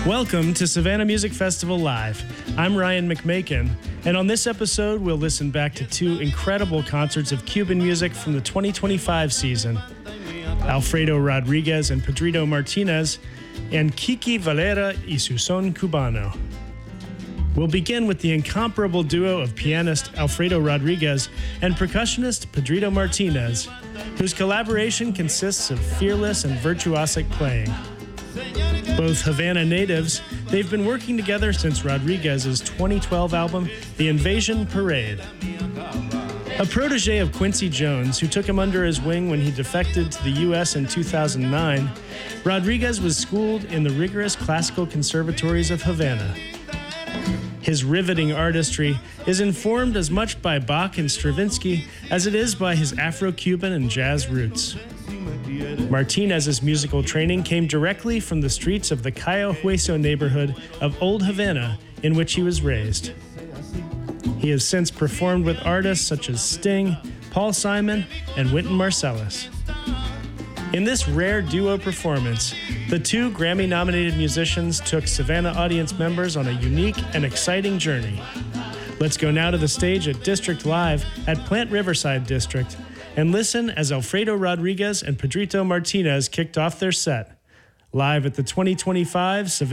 Welcome to Savannah Music Festival Live. I'm Ryan McMakin, and on this episode, we'll listen back to two incredible concerts of Cuban music from the 2025 season. Alfredo Rodriguez and Pedrito Martinez, and Kiki Valera y su son cubano. We'll begin with the incomparable duo of pianist Alfredo Rodriguez and percussionist Pedrito Martinez, whose collaboration consists of fearless and virtuosic playing. Both Havana natives, they've been working together since Rodriguez's 2012 album, The Invasion Parade. A protege of Quincy Jones, who took him under his wing when he defected to the U.S. in 2009, Rodriguez was schooled in the rigorous classical conservatories of Havana. His riveting artistry is informed as much by Bach and Stravinsky as it is by his Afro-Cuban and jazz roots. Martinez's musical training came directly from the streets of the Cayo Hueso neighborhood of Old Havana, in which he was raised. He has since performed with artists such as Sting, Paul Simon, and Wynton Marsalis. In this rare duo performance, the two Grammy-nominated musicians took Savannah audience members on a unique and exciting journey. Let's go now to the stage at District Live at Plant Riverside District and listen as Alfredo Rodriguez and Pedrito Martinez kicked off their set, live at the 2025 Savannah